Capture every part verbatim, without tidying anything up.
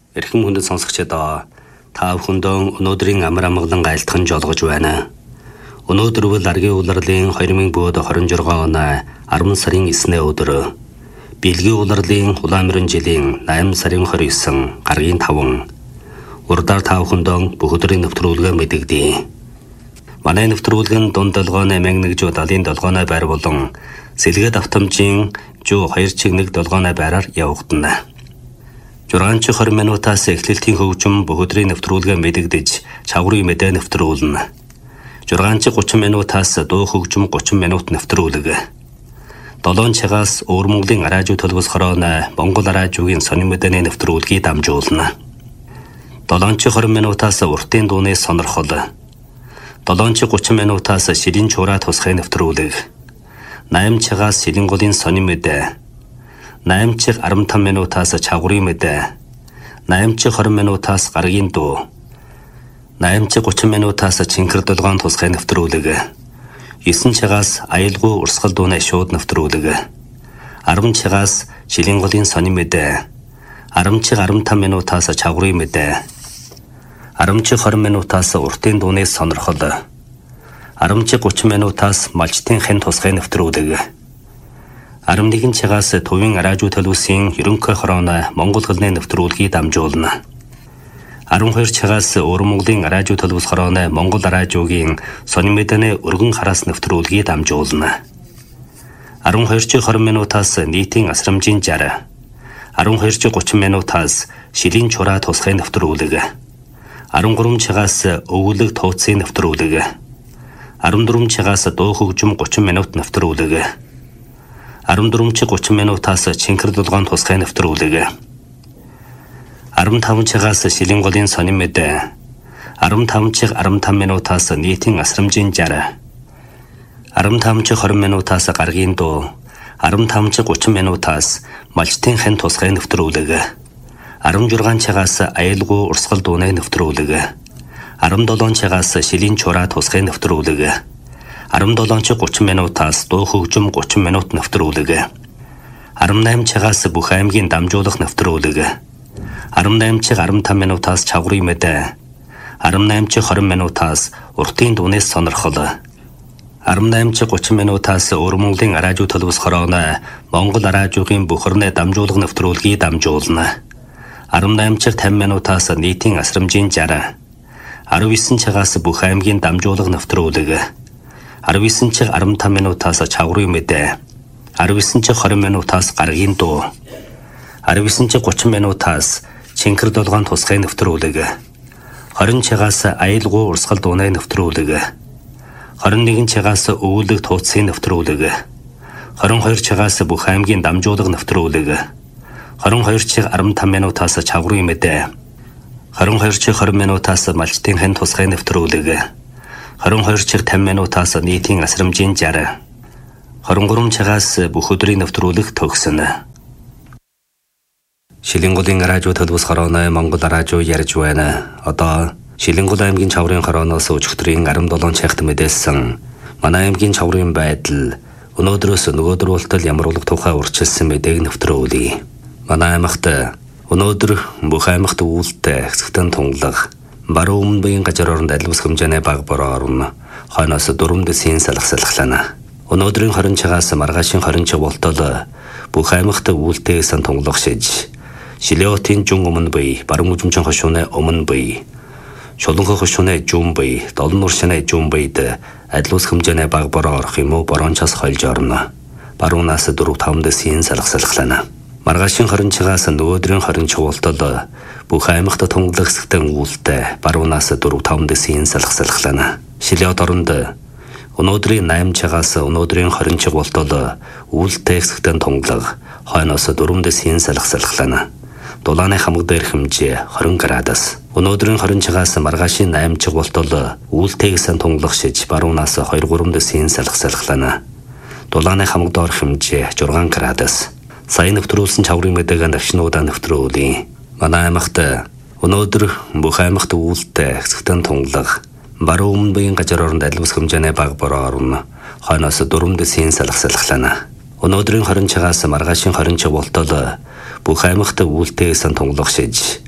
Эрхэм хүндэт сонсогчдоо та бүхэндээ өнөөдрийн амар амгалан айлтхан жолгож байна. Өнөөдөр бол аргийн улирлын две тысячи двадцать шесть оны арван сарын эснээ өдөр. Бэлгийн улирлын Улаанмэрэн жилийн восемь сарын двадцать девять гаргийн таван. Урдаар та бүхэндээ бүх өдрийн нэвтрүүлгээ мэдэгдэе. Манай нэвтрүүлгэн дунд долгооны мянга жуу далийн долгооны байр болон сэлгээд автомжийн жуу хоёр чиг нэг долгооны байраар явагдана. Жургаанч двадцать минутаас эхлэлтийн хөгжим бүх өдрийн нэвтрүүлгээ мэдэгдэж чаврын мэдээ нэвтрүүлнэ. Жургаанч тридцать минутаас дуу хөгжим тридцать минут нэвтрүүлэг. долоон цагаас Өвөр Монголын радио төлөвлөс хорооны Монгол радиогийн сонин мэдээний нэвтрүүлгийг дамжуулна. долоон двадцать минутаас уртын дууны сонирхол. долоон тридцать минутаас ширийн чураа тусгай нэвтрүүлэг. восемь цагаас шилэн голын сонин мэдээ. восемь цаг арван таван минутаас чаврын мэдээ. восемь цаг двадцать минутаас гаргийн дуу. восемь цаг тридцать минутаас чинкэр долгоон тусгай нэвтрүүлэг. девять цагаас аюулгүй урсгал дууны шууд нэвтрүүлэг. ten цагаас шилэн голын сонин мэдээ. ten цаг арван таван минутаас чаврын мэдээ. ten цаг двадцать минутаас уртын дууны сонирхол. ten цаг тридцать минутаас малчтын хэн тусгай нэвтрүүлэг. арван нэгэн цагаас төвийн радио төлөвлөсийн ерөнхий хорооны Монгол хэлний нэвтрүүлгийг дамжуулна. арван хоёр цагаас Өвөр Монголын радио төлөвлөс хорооны Монгол радиогийн сонин мэдээний өргөн хараас нэвтрүүлгийг дамжуулна. арван хоёр цаг двадцать минутаас нийтийн асрамжийн жар. арван хоёр цаг тридцать минутаас шилийн чураа тусгай нэвтрүүлэг. арван гурван цагаас өвгөлөг тууцын нэвтрүүлэг. арван дөрвөн цагаас дуу хөгжим тридцать минут нэвтрүүлэг. арван дөрвөн цаг тридцать минутаас чинкэр долгоон тусгай нэвтрүүлэг. арван таван цагаас шилэн голын сонин мэдээ. арван таван цаг арван таван минутаас нийтийн асрамжийн жар. арван таван цаг двадцать минутаас гаргийн дуу. арван таван цаг тридцать минутаас малчтын хэн тусгай нэвтрүүлэг. арван шесть цагаас аюулгүй урсгал дууны нэвтрүүлэг. арван долоон цагаас шилийн чураа тусгай нэвтрүүлэг. арван долоон цаг тридцать минутаас дуу хөгжим тридцать минут нэвтрүүлэг. арван восемь цагаас бүх аймгийн дамжуулах нэвтрүүлэг. арван восемь цаг арван таван минутаас чаврын мэдээ. арван восемь цаг двадцать минутаас уртын дууны сонирхол. арван восемь цаг тридцать минутаас Өвөр Монголын радио төлөвлөс хорооны Монгол радиогийн бүх орны дамжуулах нэвтрүүлгийг дамжуулна. арван восемь цаг пятьдесят минутаас нийтийн асрамжийн жар. арван девять цагаас бүх аймгийн дамжуулах нэвтрүүлэг. арван девять цаг арван таван минутаас чаврын мэдээ. арван девять цаг двадцать минутаас гаргийн дуу. арван девять цаг тридцать минутаас чинкэр долгоон тусгай нэвтрүүлэг. двадцать цагаас аюулгүй урсгал дууны нэвтрүүлэг. двадцать нэгэн цагаас өвгөлөг тууцын нэвтрүүлэг. двадцать хоёр цагаас бүх аймгийн дамжуулах нэвтрүүлэг. двадцать хоёр цаг арван таван минутаас чаврын мэдээ. двадцать хоёр цаг двадцать минутаас малчтын хэн тусгай нэвтрүүлэг. двадцать хоёр цаг пятьдесят минутаас нийтийн асрамжийн жар. двадцать три цагаас бүх өдрийн нэвтрүүлэг төгснө. Шилэн голын радио төлөвлөс хорооны Монгол радио ярьж байна. Одоо Шилэн гол аймгийн чаврын хорооноос өчигдрийн17 цагт мэдээлсэн манай аймгийн чаврын байдал өнөөдрөөс нөгөөдрүүлтэл ямар улаг тухай урьдчилсан мэдээг нэвтрүүлье. Манай аймагт өнөөдөр бүх аймагт үүлтэй хэсэгтэн тунгалаг баруун өмнө буян газар оронд аливас хэмжээний баг бороо орно. Хойноос дөрвөн дэсийн салхисалхлана. Өнөөдрийн хорин цагаас маргаашийн хорин цаг болтол бүх аймагт үүлтэйсэн тунгалах шиж. Шилэотын жун өмнө буй баруун үзмчин хошууны өмнө буй. Шулунхо хошууны жун буй долон уршины жун буйд аливас хэмжээний баг бороо орох юм уу борончоос хольж орно. Баруунаас дөрөв таван дэсийн салхисалхлана. Маргаашийн хорин цагаас нөгөөдрийн хорин цаг болтол бүх аймагт тунгалах хэсэгтэн үүлтэй баруунаас дөрөв таван дэсийн салхисалхлана. Шилэот оронд өнөөдрийн восемь цагаас өнөөдрийн хорин цаг болтол үүлтэй хэсэгтэн тунгалаг хойноос дөрвөн дэсийн салхисалхлана. Дулааны хамаг дээр хэмжээ двадцать градус. Өнөөдрийн хорин цагаас маргаашийн восемь цаг болтол үүлтэйгсэн тунгалах шиж баруунаас two три дэсийн салхисалхлана. Дулааны хамаг доор хэмжээ шесть градус. Сайн нэвтрүүлсэн чаврын мэдээг давшнуудаа нэвтрүүлье. Манай аймагт өнөөдөр бүх аймагт үүлтэй хэсэгтэн тунгалаг баруун өмнө буян газар оронд аливас хэмжээний баг бороо орно. Хойноос дөрвөн дэсийн салхисалхлана. Өнөөдрийн хорин цагаас маргаашийн хорин цаг болтол бүх аймагт үүлтэйсэн тунгалах шиж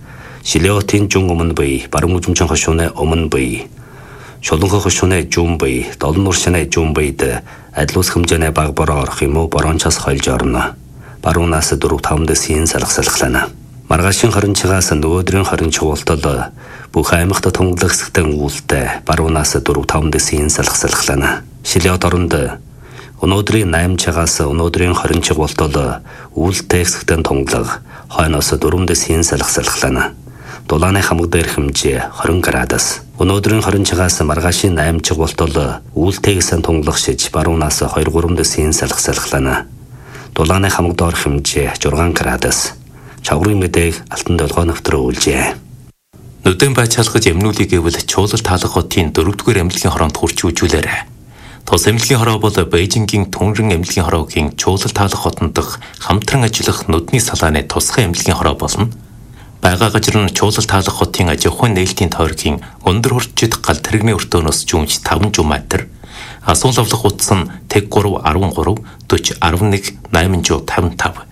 Шилэотын жун өмнө бий, баруун үзмчин хошууны өмнө бий. Шулунхай хошууны жун бий, долон уршины жун бийд адилуус хэмжээний баг бороо орох юм уу борончоос хольж орно. Баруунаас дөрөв таван дэсийн салах салхлана. Маргаашийн хорин чигаас нөгөөдрийн хорин чуултал бүх аймагт тунгалаг хэсэгтэн үүлтэй баруунаас дөрөв таван дэсийн салах салхлана. Шилэот оронд өнөөдрийн найм чигаас өнөөдрийн хорин чуултал үүлтэй хэсэгтэн тунгалаг хойноос дөрөв дэсийн салах салхлана. Дулааны хамаг дээр хэмжээ двадцать градус. Өнөөдрийн хорин чигаас маргаашийн найм чуултал үүлтэйгсэн тунгалаг шиж баруунаас two three дэсийн салах салхлана. Дулааны хамаг доор хэмжээ six градус. Чаврын мэдээг Алтан долгоо нэвтрээ үйлжээ. Нүдэн байцаалгаж эмнүүлийг гэвэл чуулал таалах хотын дөрөвдүгээр эмнэлгийн хороонд хурч үжүүлээрэ. Тус эмнэлгийн хороо бол Бээжингийн Түнрэн эмнэлгийн хороогийн чуулал таалах хотод хамтран ажиллах нүдний салааны тусгай эмнэлгийн хороо болно. Бага газар нь чуулал таалах хотын аж ахуйн нээлтийн тойргийн өндөр хурцчид гал тэрэгний өртөөнөөс жумж five жуматер, асуул авлах утас нь тэг three, thirteen, forty, eleven, eight fifty-five